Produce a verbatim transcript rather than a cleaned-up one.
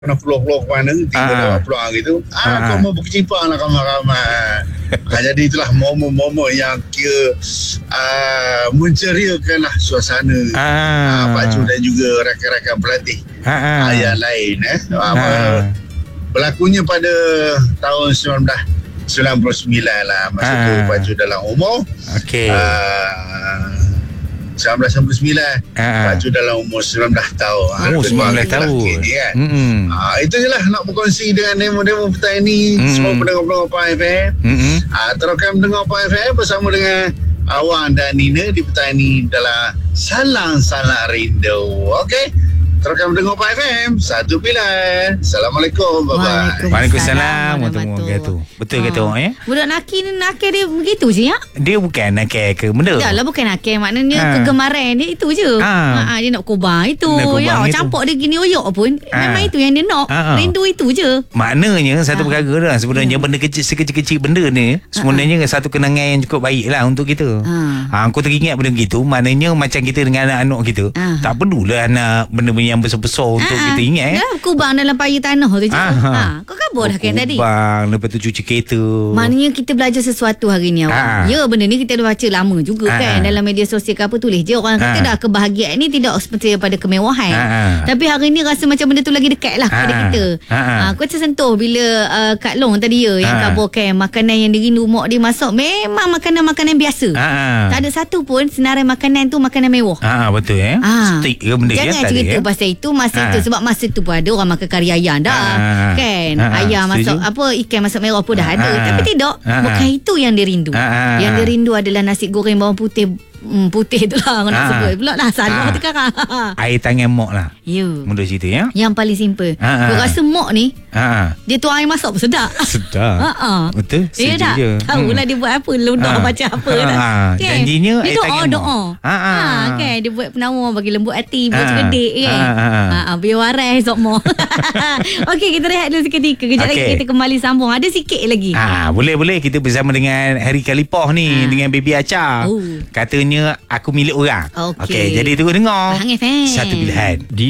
pernah peluang-peluang ke mana tiga dalam peluang gitu ah, ah kau mau berkecimpung lah ramai-ramai. ah, jadi itulah momen-momen yang kira uh, menceriakan lah suasana ah. uh, Pak Ju dan juga rakan-rakan pelatih ah, ah. yang lain eh. ah. Berlakunya pada tahun sembilan belas sembilan puluh sembilan lah. Masa ah. tu Pak Ju dalam umur okay. uh, sembilan belas sembilan puluh sembilan ah. Pak Ju dalam umur sembilan belas tahun. Oh, sembilan belas tahun kan? mm-hmm. ah, Itu je lah nak berkongsi dengan demo-demo petang ini. mm-hmm. Semua pendengar-pendengar Pah F M. mm-hmm. ah, Teruskan mendengar Pah F M bersama dengan Awang dan Nina di petang ini dalam Salang-Salang Rindu. Okey, teruskan mendengar Pah F M. Satu pilihan. Assalamualaikum. Bye-bye. Waalaikumsalam warahmatullahi wabarakatuh. Betul kata orang ya. Budak nakil ni nakil dia begitu je ya. Dia bukan nakil ke benda. Dah lah bukan nakil. Maknanya ha. kegemaran dia itu je. Ha. Ha, dia nak kubang itu. Ya, itu. Campur dia gini oyok pun. Ha. Memang itu yang dia nak. Ha. Rindu itu je. Maknanya satu ha. perkara lah. Sebenarnya ha. benda kecil sekecil-kecil benda ni sebenarnya ha. satu kenangan yang cukup baik lah untuk kita. Ha. Ha, aku teringat benda begitu. Maknanya macam kita dengan anak-anak kita. Ha. Tak perlulah nak benda-benda yang besar-besar ha. untuk kita ingat. Ya, kubang dalam payung tanah tu je. Ha. Ha. Kau kabur dah kan tadi. Kubang, lepas tu cuci kereta. Maknanya kita belajar sesuatu hari ni awak. Ha. Ya, benda ni kita dah baca lama juga ha. kan. Dalam media sosial ke apa tulis je orang kata ha. dah kebahagiaan ni tidak seperti pada kemewahan. Ha. Tapi hari ni rasa macam benda tu lagi dekat lah ha. pada kita. Ha. Ha. Aku tersentuh bila uh, Kak Long tadi ya yang ha. kabarkan makanan yang dirindu mak dia masak memang makanan-makanan biasa. Ha. Tak ada satu pun senarai makanan tu makanan mewah. Ha. Betul eh. Ha. Stik ke benda. Jangan ya, cerita ya? pasal itu masa ha. itu sebab masa tu pun ada orang makan kari ayam dah. Ha. Kan. Ha. Ayam masak apa ikan masak merah pun dah ada. Ha. Tapi tidak. Ha. Bukan itu yang dia rindu. Ha. Yang dia rindu adalah nasi goreng bawang putih. Hmm, putih tu lah orang nak sebut pula lah salah tu kan. Air tangan mak lah. Ya. Mudah cerita ya. Yang paling simple. Aku rasa mak ni ha. dia tuang air masak pun sedap. Sedap. Ha. Betul. Ya tak? Tahulah dia buat apa. Ludah baca apa dah. Okay. Janjinya dia air tangan mak. doa. Ha. ha. Kan dia buat penawar bagi lembut hati, buat cerdik kan. Ha. Ha. Biar warai sok mak. Okey, kita rehat dulu seketika. Kejap okay. lagi kita kembali sambung. Ada sikit lagi. Ha. Boleh-boleh kita bersama dengan Harry Khalifah ni ha. dengan Baby Acha. Oh. Katanya aku milik orang. Okey, okay, jadi terus dengar. Hang F M. Satu pilihan.